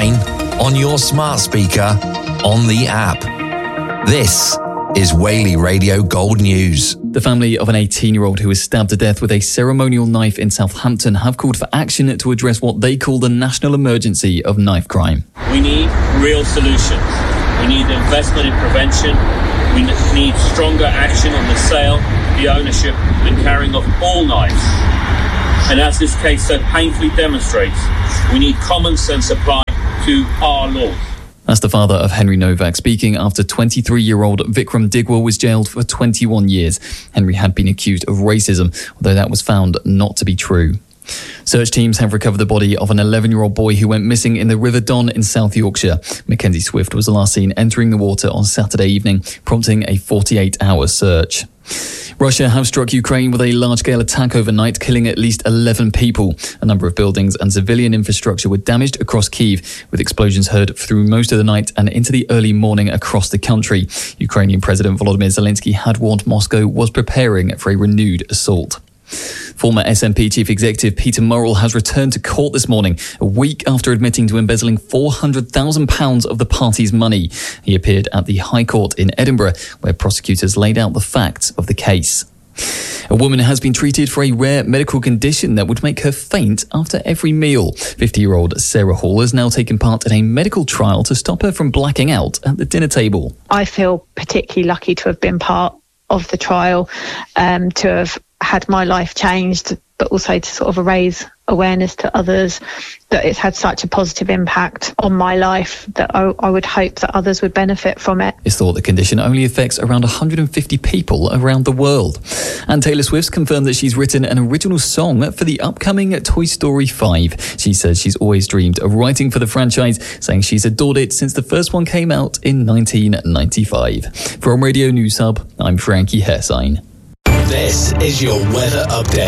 online, on your smart speaker, on the app. This is Whaley Radio Gold News. The family of an 18-year-old who was stabbed to death with a ceremonial knife in Southampton have called for action to address what they call the national emergency of knife crime. We need real solutions. We need investment in prevention. We need stronger action on the sale, the ownership and carrying of all knives. And as this case so painfully demonstrates, we need common sense applied to our laws. That's the father of Henry Novak speaking after 23-year-old Vikram Digwal was jailed for 21 years. Henry had been accused of racism, although that was found not to be true. Search teams have recovered the body of an 11-year-old boy who went missing in the River Don in South Yorkshire. Mackenzie Swift was last seen entering the water on Saturday evening, prompting a 48-hour search. Russia have struck Ukraine with a large-scale attack overnight, killing at least 11 people. A number of buildings and civilian infrastructure were damaged across Kyiv, with explosions heard through most of the night and into the early morning across the country. Ukrainian President Volodymyr Zelensky had warned Moscow was preparing for a renewed assault. Former SNP Chief Executive Peter Murrell has returned to court this morning, a week after admitting to embezzling £400,000 of the party's money. He appeared at the High Court in Edinburgh, where prosecutors laid out the facts of the case. A woman has been treated for a rare medical condition that would make her faint after every meal. 50-year-old Sarah Hall has now taken part in a medical trial to stop her from blacking out at the dinner table. I feel particularly lucky to have been part of the trial, to have had my life changed, but also to sort of raise awareness to others that it's had such a positive impact on my life that I would hope that others would benefit from it. It's thought the condition only affects around 150 people around the world. And Taylor Swift's confirmed that she's written an original song for the upcoming Toy Story 5. She says she's always dreamed of writing for the franchise, saying she's adored it since the first one came out in 1995. From Radio News Hub, I'm Frankie Hersign. This is your weather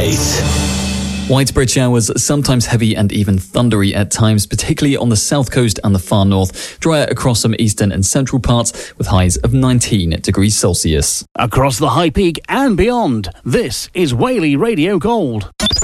update. Widespread showers, sometimes heavy and even thundery at times, particularly on the south coast and the far north. Drier across some eastern and central parts with highs of 19 degrees Celsius. Across the High Peak and beyond, this is Whaley Radio Gold.